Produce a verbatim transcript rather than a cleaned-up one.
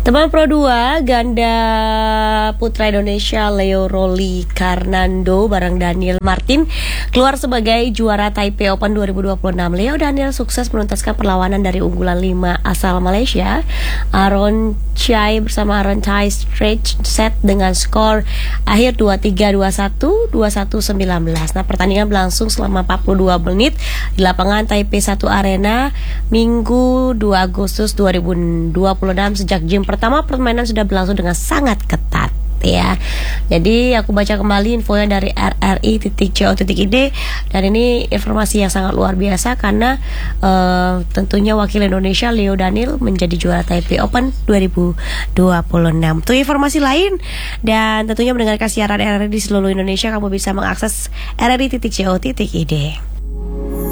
Teman Pro dua, ganda putra Indonesia Leo Rolly Karnando bareng Daniel Martin keluar sebagai juara Taipei Open dua ribu dua puluh enam. Leo Daniel sukses menuntaskan perlawanan dari unggulan lima asal Malaysia, Aaron Chai bersama Aaron Chai straight set dengan skor akhir dua tiga, dua satu, dua satu, sembilan belas. Nah, pertandingan berlangsung selama empat puluh dua menit di lapangan Taipei satu Arena Minggu dua Agustus dua ribu dua puluh enam. Sejak game pertama permainan sudah berlangsung dengan sangat ketat ya. Jadi aku baca kembali infonya dari r r i titik co titik i d, dan ini informasi yang sangat luar biasa karena uh, tentunya wakil Indonesia Leo Daniel menjadi juara Taipei Open dua ribu dua puluh enam. Untuk informasi lain dan tentunya mendengarkan siaran R R I di seluruh Indonesia, kamu bisa mengakses r r i titik co titik i d.